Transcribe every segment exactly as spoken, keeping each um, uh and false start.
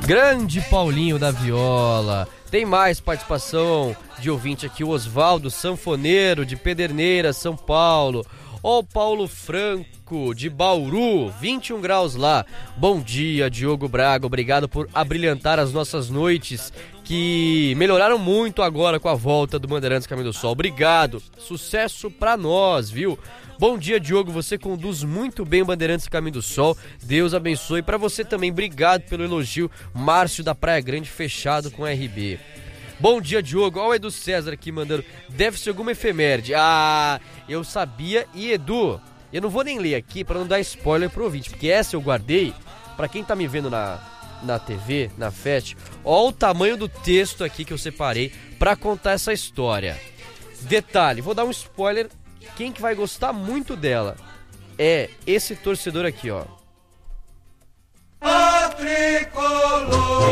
Grande Paulinho da Viola. Tem mais participação de ouvinte aqui, o Osvaldo Sanfoneiro, de Pederneira, São Paulo. Ó, o Paulo Franco, de Bauru, vinte e um graus lá. Bom dia, Diogo Braga, obrigado por abrilhantar as nossas noites, que melhoraram muito agora com a volta do Bandeirantes Caminho do Sol. Obrigado, sucesso pra nós, viu? Bom dia, Diogo, você conduz muito bem o Bandeirantes Caminho do Sol, Deus abençoe. Pra você também, obrigado pelo elogio. Márcio da Praia Grande, fechado com R B. Bom dia, Diogo. Olha o Edu César aqui mandando. Deve ser alguma efeméride. Ah, eu sabia. E Edu, eu não vou nem ler aqui pra não dar spoiler pro ouvinte, porque essa eu guardei pra quem tá me vendo na, na T V, na Fest. Olha o tamanho do texto aqui que eu separei pra contar essa história. Detalhe, vou dar um spoiler. Quem que vai gostar muito dela é esse torcedor aqui, ó. A tricolor.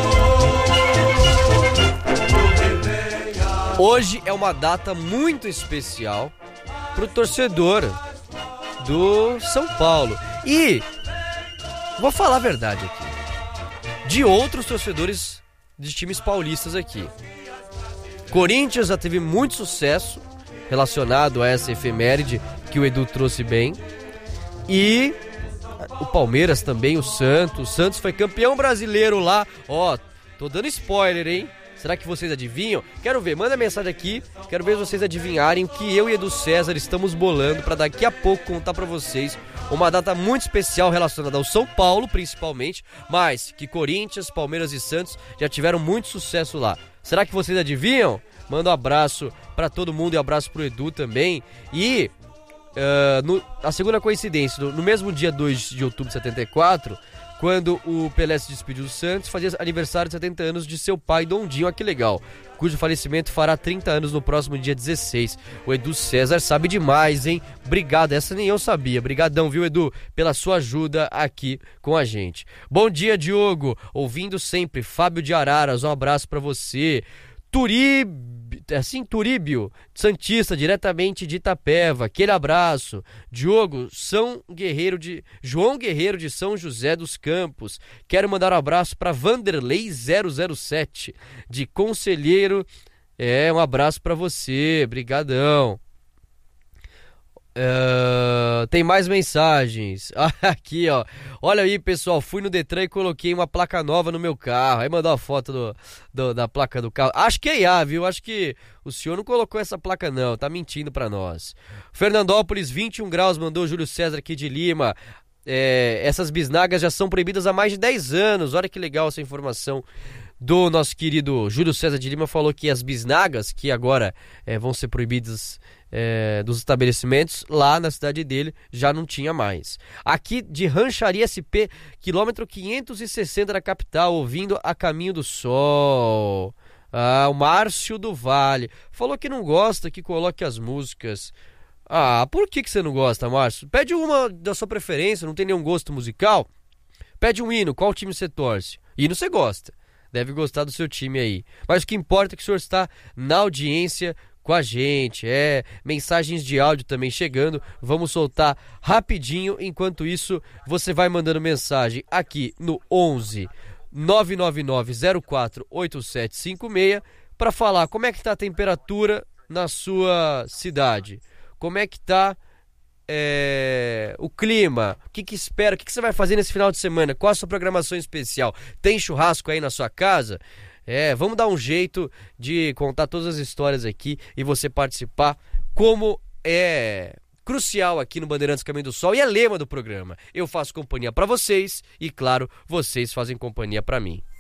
Hoje é uma data muito especial pro torcedor do São Paulo. E vou falar a verdade aqui. De outros torcedores de times paulistas aqui. Corinthians já teve muito sucesso relacionado a essa efeméride que o Edu trouxe bem. E o Palmeiras também, o Santos. O Santos foi campeão brasileiro lá. Ó, tô dando spoiler, hein? Será que vocês adivinham? Quero ver, manda mensagem aqui. Quero ver vocês adivinharem o que eu e Edu César estamos bolando para daqui a pouco contar para vocês uma data muito especial relacionada ao São Paulo, principalmente, mas que Corinthians, Palmeiras e Santos já tiveram muito sucesso lá. Será que vocês adivinham? Manda um abraço para todo mundo e um abraço pro Edu também. E uh, no, a segunda coincidência, no, no mesmo dia dois de outubro de setenta e quatro, quando o Pelé se despediu do Santos, fazia aniversário de setenta anos de seu pai, Dondinho, olha que legal, cujo falecimento fará trinta anos no próximo dia dezesseis. O Edu César sabe demais, hein? Obrigado, essa nem eu sabia. Brigadão, viu, Edu, pela sua ajuda aqui com a gente. Bom dia, Diogo, ouvindo sempre, Fábio de Araras, um abraço pra você. Turíbio, assim, Turíbio, Santista, diretamente de Itapeva, aquele abraço. Diogo, São Guerreiro de, João Guerreiro de São José dos Campos, quero mandar um abraço para Vanderlei zero zero sete, de Conselheiro, é, um abraço para você, brigadão. Uh, tem mais mensagens aqui, ó. Olha aí, pessoal, fui no Detran e coloquei uma placa nova no meu carro. Aí mandou a foto do, do, da placa do carro. Acho que é I A, viu? Acho que o senhor não colocou essa placa não, tá mentindo pra nós. Fernandópolis, vinte e um graus, mandou o Júlio César aqui de Lima. É, essas bisnagas já são proibidas há mais de dez anos. Olha que legal essa informação do nosso querido Júlio César de Lima. Falou que as bisnagas, que agora é, vão ser proibidas É, dos estabelecimentos, lá na cidade dele já não tinha mais. Aqui de Rancharia S P, quilômetro quinhentos e sessenta da capital, ouvindo A Caminho do Sol. Ah, o Márcio do Vale falou que não gosta que coloque as músicas. Ah, por que, que você não gosta, Márcio? Pede uma da sua preferência, não tem nenhum gosto musical? Pede um hino, qual time você torce? Hino você gosta, deve gostar do seu time aí. Mas o que importa é que o senhor está na audiência com a gente, é, mensagens de áudio também chegando, vamos soltar rapidinho, enquanto isso você vai mandando mensagem aqui no onze nove nove nove zero quatro oito sete cinco seis para falar como é que tá a temperatura na sua cidade, como é que tá é, o clima, o que que espera, o que que você vai fazer nesse final de semana, qual a sua programação especial, tem churrasco aí na sua casa? É, vamos dar um jeito de contar todas as histórias aqui e você participar, como é crucial aqui no Bandeirantes Caminho do Sol e é lema do programa. Eu faço companhia pra vocês e, claro, vocês fazem companhia pra mim.